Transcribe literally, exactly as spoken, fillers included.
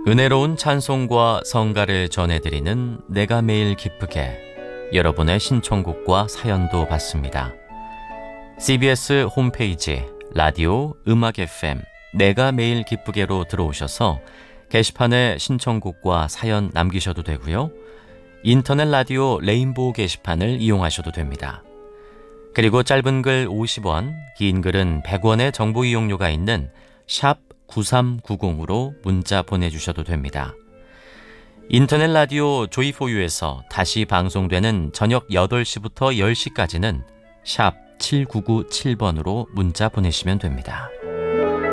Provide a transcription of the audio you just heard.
은혜로운 찬송과 성가를 전해드리는 내가 매일 기쁘게, 여러분의 신청곡과 사연도 받습니다. 씨비에스 홈페이지 라디오 음악 에프엠 내가 매일 기쁘게로 들어오셔서 게시판에 신청곡과 사연 남기셔도 되고요. 인터넷 라디오 레인보우 게시판을 이용하셔도 됩니다. 그리고 짧은 글 오십 원, 긴 글은 백 원의 정보 이용료가 있는 샵 구삼구공으로 문자 보내주셔도 됩니다. 인터넷 라디오 조이포유에서 다시 방송되는 저녁 여덟 시부터 열 시까지는 샵 칠구구칠 번으로 문자 보내시면 됩니다.